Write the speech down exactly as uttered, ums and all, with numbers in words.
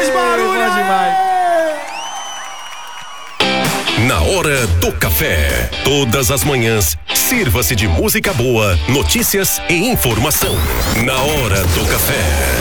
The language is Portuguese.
Faz barulho, bom demais. Na hora do café, todas as manhãs, sirva-se de música boa, notícias e informação. Na hora do café.